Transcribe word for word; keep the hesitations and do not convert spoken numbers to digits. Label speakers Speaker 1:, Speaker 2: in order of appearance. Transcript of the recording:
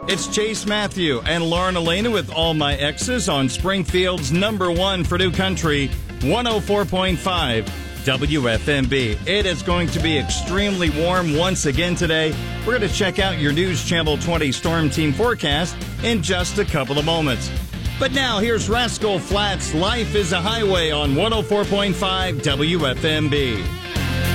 Speaker 1: It's Chase Matthew and Lauren Elena with All My Exes on Springfield's number one for New Country, one oh four point five W F M B. It is going to be extremely warm once again today. We're going to check out your News Channel twenty Storm Team forecast in just a couple of moments. But now here's Rascal Flatts' Life is a Highway on one oh four point five W F M B.